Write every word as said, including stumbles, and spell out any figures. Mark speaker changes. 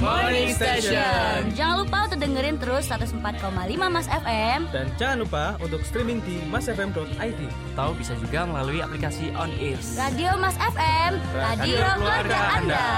Speaker 1: Morning Station.
Speaker 2: Jangan lupa untuk dengerin terus seratus empat koma lima Mas F M.
Speaker 3: Dan jangan lupa untuk streaming di masfm dot i d.
Speaker 1: Atau bisa juga melalui aplikasi On Air.
Speaker 2: Radio Mas F M, radio keluarga Anda.